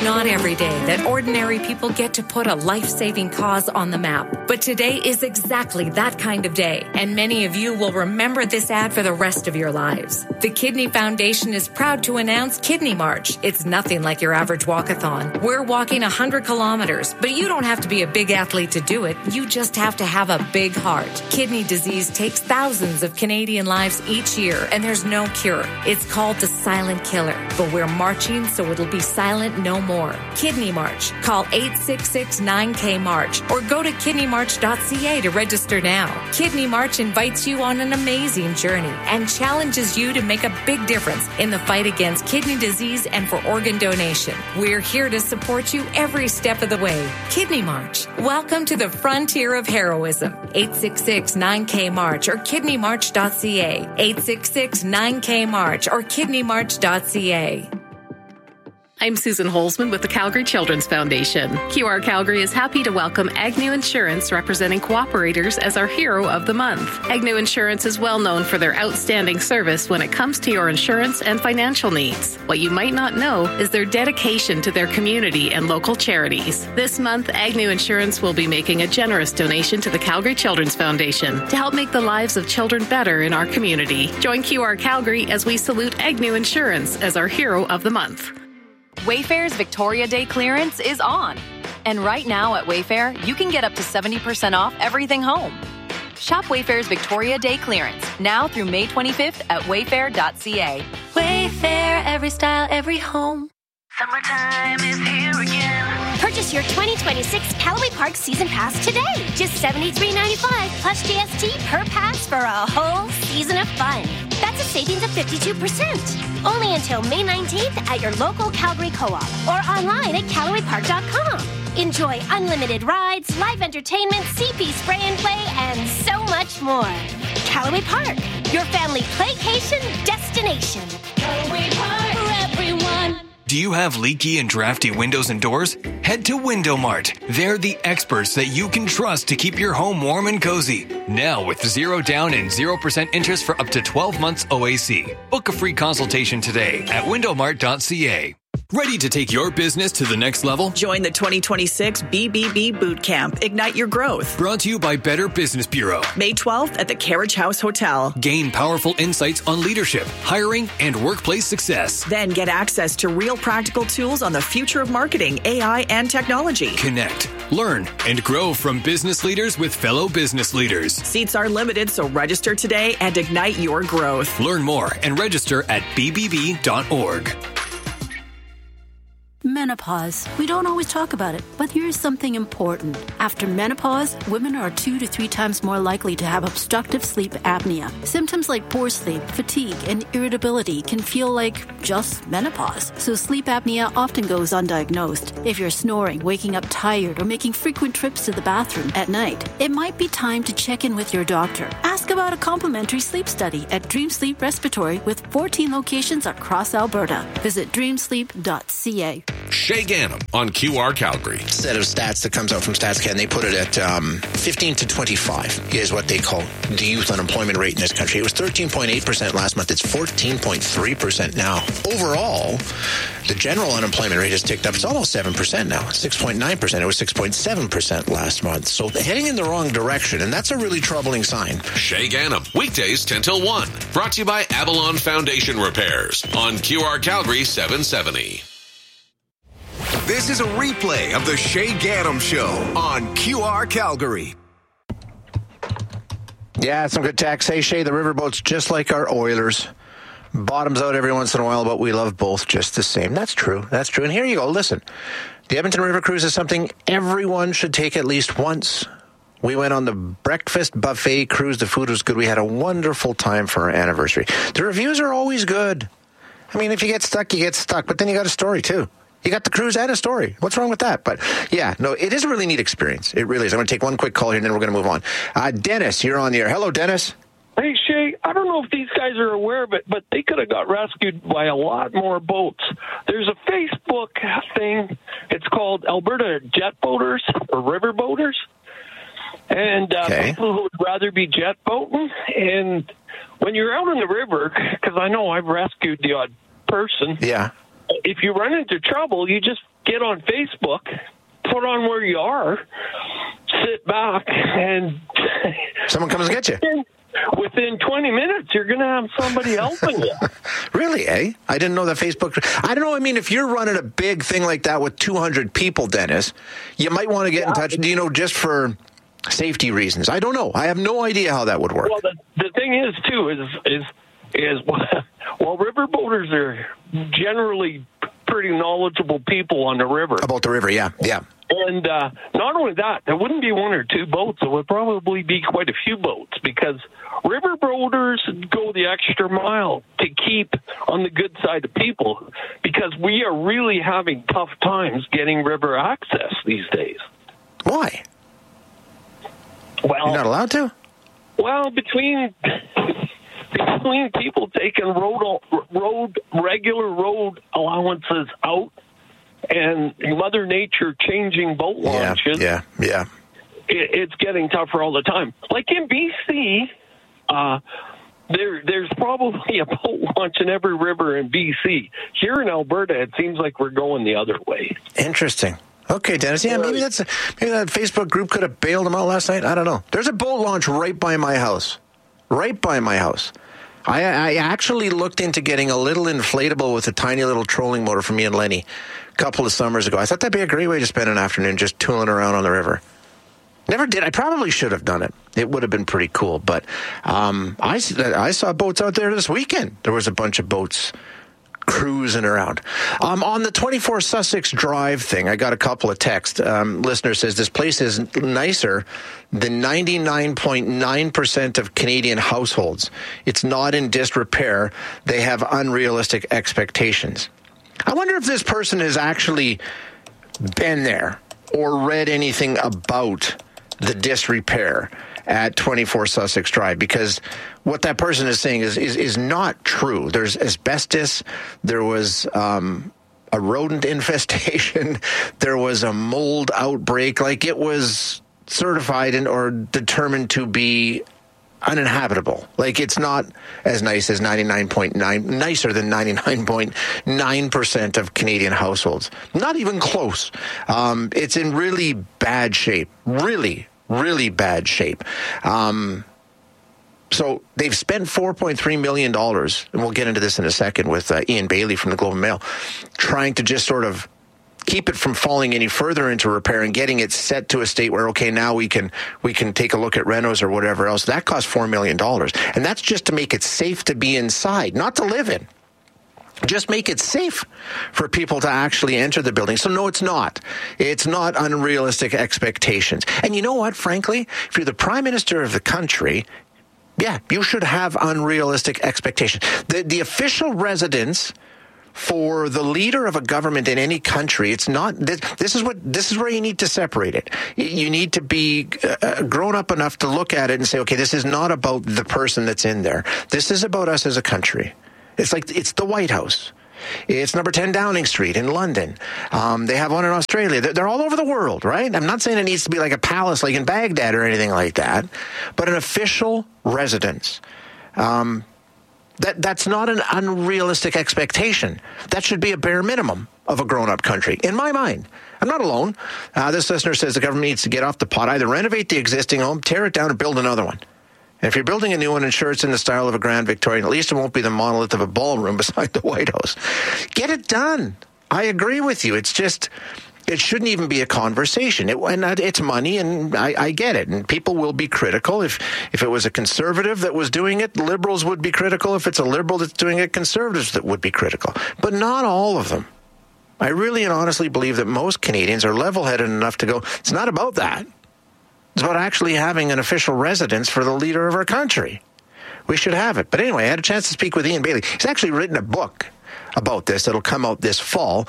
not every day that ordinary people get to put a life-saving cause on the map. But today is exactly that kind of day, and many of you will remember this ad for the rest of your lives. The Kidney Foundation is proud to announce Kidney March. It's nothing like your average walkathon. We're walking 100 kilometers, but you don't have to be a big athlete to do it. You just have to have a big heart. Kidney disease takes thousands of Canadian lives each year, and there's no cure. It's called the silent killer, but we're marching so it'll be silent no more. Kidney March. Call 866-9K-MARCH or go to kidneymarch.ca to register now. Kidney March invites you on an amazing journey and challenges you to make a big difference in the fight against kidney disease and for organ donation. We're here to support you every step of the way. Kidney March. Welcome to the frontier of heroism. 866-9K-MARCH or kidneymarch.ca. 866-9K-MARCH or kidneymarch.ca. I'm Susan Holzman with the Calgary Children's Foundation. QR Calgary is happy to welcome Agnew Insurance, representing cooperators, as our Hero of the Month. Agnew Insurance is well known for their outstanding service when it comes to your insurance and financial needs. What you might not know is their dedication to their community and local charities. This month, Agnew Insurance will be making a generous donation to the Calgary Children's Foundation to help make the lives of children better in our community. Join QR Calgary as we salute Agnew Insurance as our Hero of the Month. Wayfair's Victoria Day clearance is on. And right now at Wayfair, you can get up to 70% off everything home. Shop Wayfair's Victoria Day clearance now through May 25th at wayfair.ca. Wayfair, every style, every home. Summertime is here again. Purchase your 2026 Callaway Park Season Pass today. Just $73.95 plus GST per pass for a whole season of fun. That's a savings of 52%. Only until May 19th at your local Calgary Co-op or online at CallawayPark.com. Enjoy unlimited rides, live entertainment, CP spray and play, and so much more. Callaway Park, your family playcation destination. Callaway Park for everyone. Do you have leaky and drafty windows and doors? Head to Window Mart. They're the experts that you can trust to keep your home warm and cozy. Now with 0 down and 0% interest for up to 12 months OAC. Book a free consultation today at windowmart.ca. Ready to take your business to the next level? Join the 2026 BBB Boot Camp. Ignite your growth. Brought to you by Better Business Bureau. May 12th at the Carriage House Hotel. Gain powerful insights on leadership, hiring, and workplace success. Then get access to real practical tools on the future of marketing, AI, and technology. Connect, learn, and grow from business leaders with fellow business leaders. Seats are limited, so register today and ignite your growth. Learn more and register at bbb.org. Menopause. We don't always talk about it, but here's something important. After menopause, women are 2 to 3 times more likely to have obstructive sleep apnea. Symptoms like poor sleep, fatigue, and irritability can feel like just menopause. So sleep apnea often goes undiagnosed. If you're snoring, waking up tired, or making frequent trips to the bathroom at night, it might be time to check in with your doctor. Ask about a complimentary sleep study at Dream Sleep Respiratory with 14 locations across Alberta. Visit dreamsleep.ca. Shay Ganem on QR Calgary. Set of stats that comes out from StatsCan, they put it at 15 to 25 is what they call the youth unemployment rate in this country. It was 13.8% last month. It's 14.3% now. Overall, the general unemployment rate has ticked up. It's almost 7% now, 6.9%. It was 6.7% last month. So heading in the wrong direction, and that's a really troubling sign. Shay Ganem, weekdays 10 till 1. Brought to you by Avalon Foundation Repairs on QR Calgary 770. This is a replay of the Shay Ganem Show on QR Calgary. Yeah, some good text. Hey, Shay, the riverboat's just like our Oilers. Bottoms out every once in a while, but we love both just the same. That's true. That's true. And here you go. Listen, the Edmonton River Cruise is something everyone should take at least once. We went on the breakfast buffet cruise. The food was good. We had a wonderful time for our anniversary. The reviews are always good. I mean, if you get stuck, you get stuck. But then you got a story, too. You got the cruise and a story. What's wrong with that? But, yeah, no, it is a really neat experience. It really is. I'm going to take one quick call here, and then we're going to move on. Dennis, you're on the air. Hello, Dennis. Hey, Shay, I don't know if these guys are aware of it, but they could have got rescued by a lot more boats. There's a Facebook thing. It's called Alberta Jet Boaters or River Boaters. And people who would rather be jet boating. And when you're out in the river, because I know I've rescued the odd person. Yeah. if you run into trouble, you just get on Facebook, put on where you are, sit back, and someone comes and gets you. Within 20 minutes, you're going to have somebody helping you. Really, eh? I didn't know that Facebook... I don't know. I mean, if you're running a big thing like that with 200 people, Dennis, you might want to get in touch, just for safety reasons. I don't know. I have no idea how that would work. Well, the thing is, too, is while riverboaters are generally pretty knowledgeable people on the river. About the river, yeah. And not only that, there wouldn't be one or two boats. It would probably be quite a few boats, because riverboaters go the extra mile to keep on the good side of people, because we are really having tough times getting river access these days. Why? Well, you're not allowed to? Well, between people taking regular road allowances out and Mother Nature changing boat launches, it's getting tougher all the time. Like in BC, there's probably a boat launch in every river in BC. Here in Alberta, it seems like we're going the other way. Interesting. Okay, Dennis. Yeah, maybe that Facebook group could have bailed them out last night. I don't know. There's a boat launch right by my house. Right by my house. I actually looked into getting a little inflatable with a tiny little trolling motor for me and Lenny a couple of summers ago. I thought that'd be a great way to spend an afternoon just tooling around on the river. Never did. I probably should have done it. It would have been pretty cool. But I saw boats out there this weekend. There was a bunch of boats cruising around. On the 24 Sussex Drive thing, I got a couple of texts. Listener says this place is nicer than 99.9% of Canadian households. It's not in disrepair. They have unrealistic expectations. I wonder if this person has actually been there or read anything about the disrepair at 24 Sussex Drive, because what that person is saying is not true. There's asbestos, there was a rodent infestation, there was a mold outbreak. Like, it was certified or determined to be uninhabitable. Like, it's not as nice as nicer than 99.9% of Canadian households. Not even close. It's in really bad shape. Really bad shape. So they've spent $4.3 million, and we'll get into this in a second with Ian Bailey from the Globe and Mail, trying to just sort of keep it from falling any further into repair and getting it set to a state where, okay, now we can take a look at renos or whatever else. That cost $4 million. And that's just to make it safe to be inside, not to live in. Just make it safe for people to actually enter the building. So no, it's not. It's not unrealistic expectations. And you know what, frankly, if you're the Prime Minister of the country, yeah, you should have unrealistic expectations. The official residence for the leader of a government in any country, it's not. This is where you need to separate it. You need to be grown up enough to look at it and say, okay, this is not about the person that's in there. This is about us as a country. It's the White House. It's number 10 Downing Street in London. They have one in Australia. They're all over the world, right? I'm not saying it needs to be like a palace like in Baghdad or anything like that, but an official residence. That's not an unrealistic expectation. That should be a bare minimum of a grown-up country, in my mind. I'm not alone. This listener says the government needs to get off the pot, either renovate the existing home, tear it down, or build another one. And if you're building a new one, ensure it's in the style of a Grand Victorian. At least it won't be the monolith of a ballroom beside the White House. Get it done. I agree with you. It's just, it shouldn't even be a conversation. It's money, and I get it. And people will be critical. If it was a conservative that was doing it, liberals would be critical. If it's a liberal that's doing it, conservatives that would be critical. But not all of them. I really and honestly believe that most Canadians are level-headed enough to go, it's not about that. It's about actually having an official residence for the leader of our country. We should have it. But anyway, I had a chance to speak with Ian Bailey. He's actually written a book about this that'll come out this fall.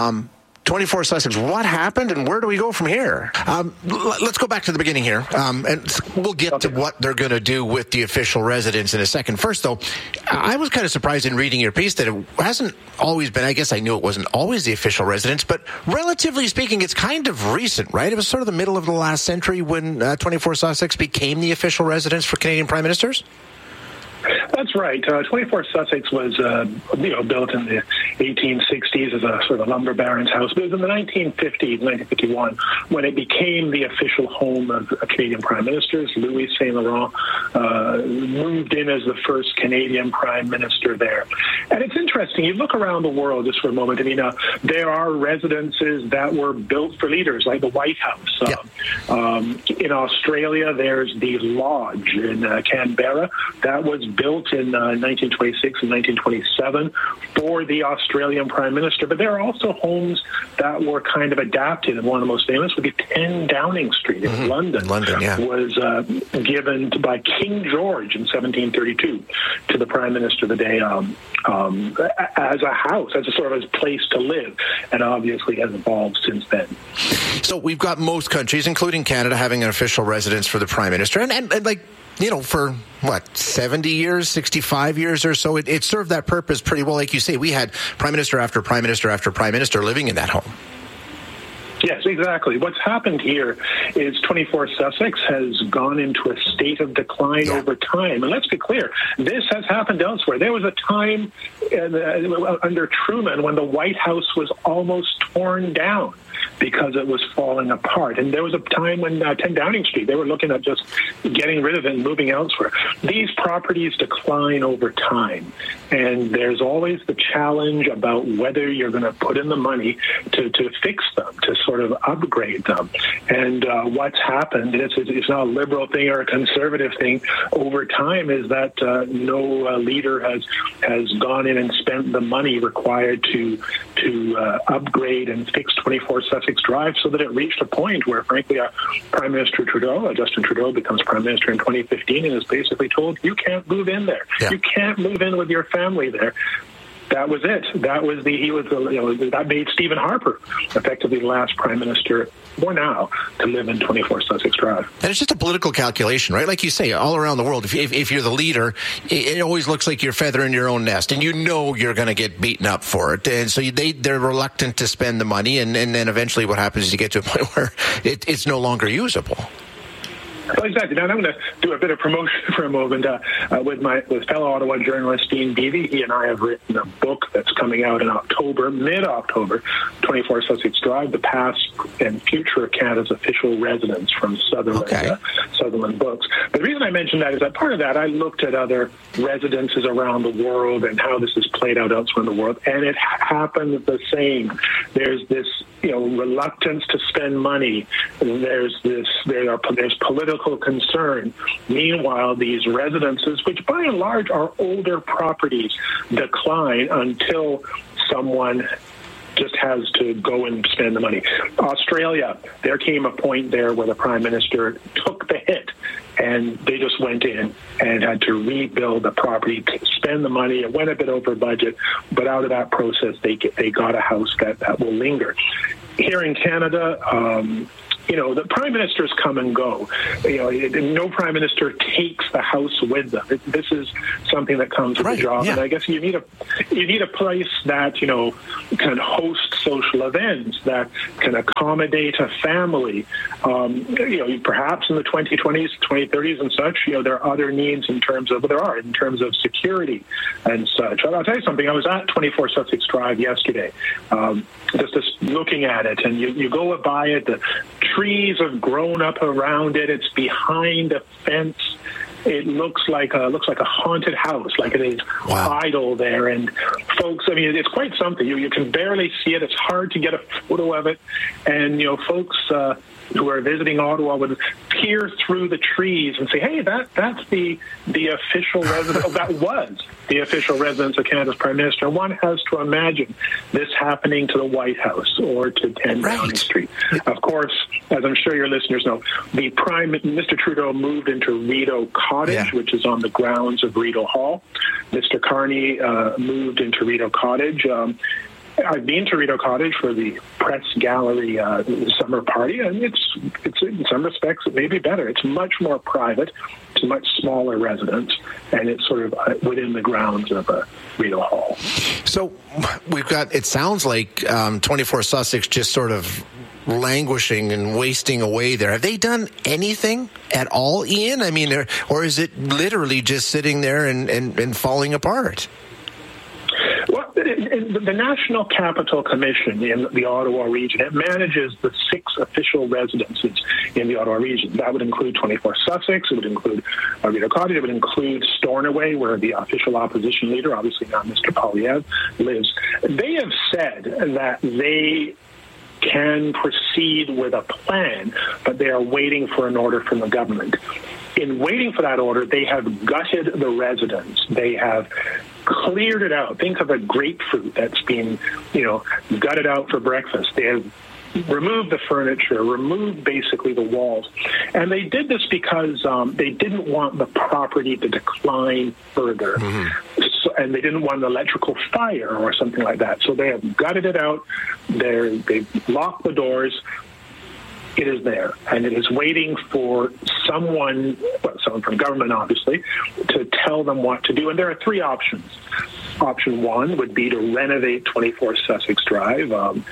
24 Sussex, what happened and where do we go from here? Let's go back to the beginning here, and we'll get to what they're going to do with the official residence in a second. First, though, I was kind of surprised in reading your piece that it hasn't always been, I guess I knew it wasn't always the official residence, but relatively speaking, it's kind of recent, right? It was sort of the middle of the last century when 24 Sussex became the official residence for Canadian Prime Ministers? That's right. 24 Sussex was, built in the 1860s as a sort of lumber baron's house. But it was in the 1950s, 1951, when it became the official home of Canadian prime ministers. Louis Saint Laurent moved in as the first Canadian prime minister there. And it's interesting. You look around the world just for a moment. I mean, there are residences that were built for leaders, like the White House. In Australia, there's the Lodge in Canberra. That was built in 1926 and 1927 for the Australian Prime Minister. But there are also homes that were kind of adapted, and one of the most famous would be 10 Downing Street in London. Was given by King George in 1732 to the Prime Minister of the day as a house, as a sort of a place to live, and obviously has evolved since then. So we've got most countries, including Canada, having an official residence for the Prime Minister. And like, for 70 years, 65 years or so, it served that purpose pretty well. Like you say, we had Prime Minister after Prime Minister after Prime Minister living in that home. Yes, exactly. What's happened here is 24 Sussex has gone into a state of decline over time. And let's be clear, this has happened elsewhere. There was a time under Truman when the White House was almost torn down because it was falling apart. And there was a time when 10 Downing Street, they were looking at just getting rid of it and moving elsewhere. These properties decline over time. And there's always the challenge about whether you're going to put in the money to fix them, to sort of upgrade them. And what's happened, it's not a liberal thing or a conservative thing, over time is that no leader has gone in and spent the money required to upgrade and fix 24 Sussex Drive so that it reached a point where, frankly, Prime Minister Trudeau, Justin Trudeau, becomes Prime Minister in 2015 and is basically told, you can't move in there. Yeah. You can't move in with your family there. That was it. That made Stephen Harper effectively the last Prime Minister for now to live in 24 Sussex Drive. And it's just a political calculation, right? Like you say, all around the world, if you're the leader, it always looks like you're feathering your own nest, and you're going to get beaten up for it. And so they're reluctant to spend the money, and then eventually what happens is you get to a point where it's no longer usable. Well, exactly. Now, I'm going to do a bit of promotion for a moment with fellow Ottawa journalist Dean Beavy. He and I have written a book that's coming out in mid-October, 24 Sussex Drive, The Past and Future of Canada's Official Residence from Sutherland Books. But the reason I mentioned that is that part of that, I looked at other residences around the world and how this is played out elsewhere in the world, and it happens the same. There's this reluctance to spend money. There's political concern. Meanwhile, these residences, which by and large are older properties, decline until someone just has to go and spend the money. Australia, there came a point there where the Prime Minister took the hit, and they just went in and had to rebuild the property, spend the money. It went a bit over budget, but out of that process, they got a house that will linger. Here in Canada, the prime ministers come and go. No prime minister takes the house with them. This is something that comes with the job. Yeah. And I guess you need a place that can host social events, that can accommodate a family. Perhaps in the 2020s, 2030s, and such. There are other needs in terms of security and such. I'll tell you something. I was at 24 Sussex Drive yesterday, just looking at it, and you go by it. The trees have grown up around it. It's behind a fence. It looks like a haunted house, like it is idle there. And folks, it's quite something. You can barely see it. It's hard to get a photo of it. And folks who are visiting Ottawa would peer through the trees and say, "Hey, that's the official residence." Oh, that was the official residence of Canada's Prime Minister. One has to imagine this happening to the White House or to 10 Downing Street. Of course, as I'm sure your listeners know, Mr. Trudeau moved into Rideau Cottage, which is on the grounds of Rideau Hall. Mr. Carney moved into Rideau Cottage. I've been to Rideau Cottage for the press gallery summer party, and it's in some respects it may be better. It's much more private. It's a much smaller residence, and it's sort of within the grounds of Rideau Hall. So we've got. It sounds like 24 Sussex just sort of languishing and wasting away there. Have they done anything at all, Ian? I mean, or is it literally just sitting there and falling apart? Well, the National Capital Commission in the Ottawa region, it manages the 6 official residences in the Ottawa region. That would include 24 Sussex, it would include Rideau Cottage, it would include Stornoway, where the official opposition leader, obviously not Mr. Poilievre, lives. They have said that they can proceed with a plan, but they are waiting for an order from the government. In waiting for that order, they have gutted the residence. They have cleared it out. Think of a grapefruit that's been, gutted out for breakfast. They have removed the furniture, removed basically the walls. And they did this because they didn't want the property to decline further. Mm-hmm. And they didn't want an electrical fire or something like that. So they have gutted it out. They've locked the doors. It is there, and it is waiting for someone from government, obviously, to tell them what to do. And there are 3 options. Option 1 would be to renovate 24 Sussex Drive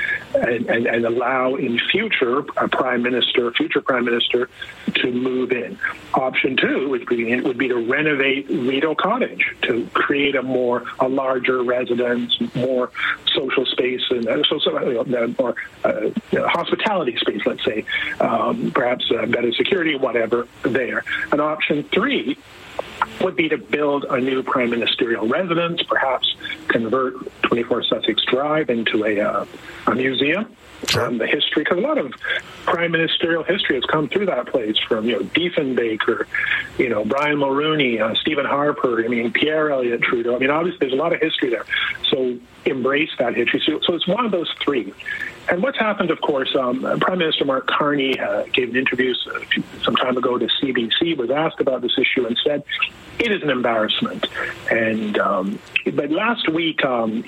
and allow in future a future prime minister to move in. Option 2 would be to renovate Rideau Cottage to create a larger residence, more social space, and more hospitality space, let's say, perhaps better security, whatever there. And option 3 would be to build a new prime ministerial residence, perhaps convert 24 Sussex Drive into a museum. The history, because a lot of prime ministerial history has come through that place, from Diefenbaker, Brian Mulroney, Stephen Harper, Pierre Elliott Trudeau. Obviously there's a lot of history there. So embrace that history. So it's one of those 3. And what's happened, of course, Prime Minister Mark Carney gave an interview some time ago to CBC, was asked about this issue and said it is an embarrassment. And but last week,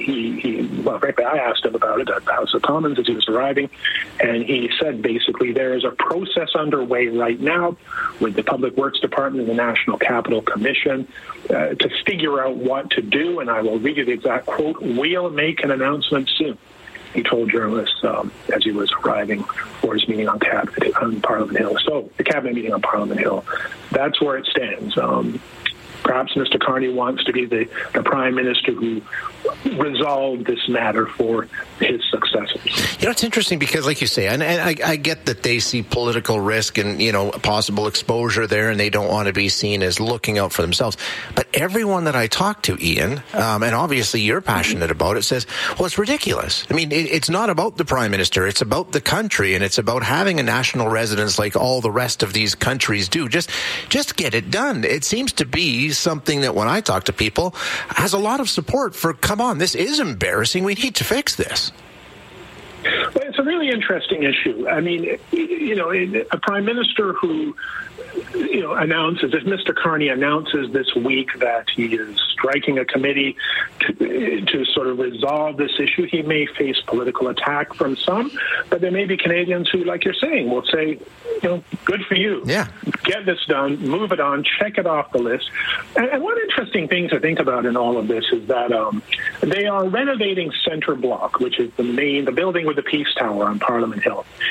frankly, I asked him about it at the House of Commons as he was arriving, and he said basically there is a process underway right now with the Public Works Department and the National Capital Commission to figure out what to do, and I will read you the exact quote: "We'll make an announcement soon," he told journalists as he was arriving for his meeting on Parliament Hill. So the cabinet meeting on Parliament Hill, that's where it stands. Perhaps Mr. Carney wants to be the prime minister who resolved this matter for his successors. It's interesting because, like you say, and I get that they see political risk and, possible exposure there, and they don't want to be seen as looking out for themselves. But everyone that I talk to, Ian, and obviously you're passionate about it, says, well, it's ridiculous. It's not about the prime minister. It's about the country, and it's about having a national residence like all the rest of these countries do. Just get it done. It seems to be something that, when I talk to people, has a lot of support for, come on, this is embarrassing. We need to fix this. Well, it's a really interesting issue. A prime minister who, announces, if Mr. Carney announces this week that he is striking a committee to sort of resolve this issue, he may face political attack from some, but there may be Canadians who, like you're saying, will say, good for you. Yeah. Get this done, move it on, check it off the list. And one interesting thing to think about in all of this is that they are renovating Centre Block, which is the building with the Peace Tower on Parliament Hill.